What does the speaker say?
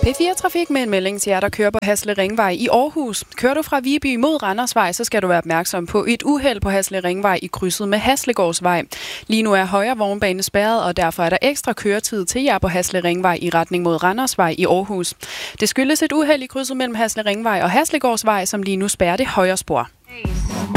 P4 Trafik med en melding til jer, der kører på Hasle Ringvej i Aarhus. Kører du fra Viby mod Randersvej, så skal du være opmærksom på et uheld på Hasle Ringvej i krydset med Haslegårdsvej. Lige nu er højre vognbane spærret, og derfor er der ekstra køretid til jer på Hasle Ringvej i retning mod Randersvej i Aarhus. Det skyldes et uheld i krydset mellem Hasle Ringvej og Haslegårdsvej, som lige nu spærrer det højre spor.